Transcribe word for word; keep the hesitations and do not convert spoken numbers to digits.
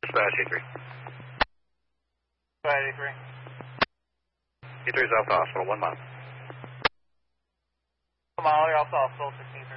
dispatch, E three. Dispatch, E three. E three is off the hospital, one mile. One mile, you're off the hospital, sixteen